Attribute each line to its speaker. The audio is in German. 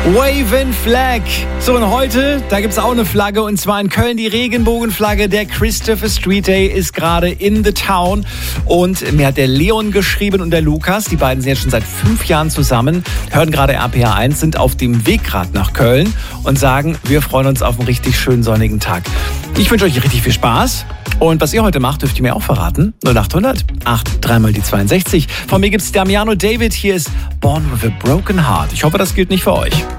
Speaker 1: Waving Flag. So, und heute, da gibt's auch eine Flagge, und zwar in Köln die Regenbogenflagge. Der Christopher Street Day ist gerade in the town. Und mir hat der Leon geschrieben und der Lukas, die beiden sind jetzt schon seit 5 Jahren zusammen, hören gerade RPR 1, sind auf dem Weg gerade nach Köln und sagen, wir freuen uns auf einen richtig schönen sonnigen Tag. Ich wünsche euch richtig viel Spaß. Und was ihr heute macht, dürft ihr mir auch verraten. 0800 3 mal die 62. Von mir gibt's Damiano David. Hier ist Born with a Broken Heart. Ich hoffe, das gilt nicht für euch.